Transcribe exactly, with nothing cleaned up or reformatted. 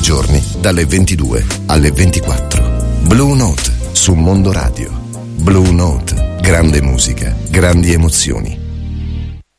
i giorni dalle ventidue alle ventiquattro. Blue Note su Mondo Radio. Blue Note, grande musica, grandi emozioni.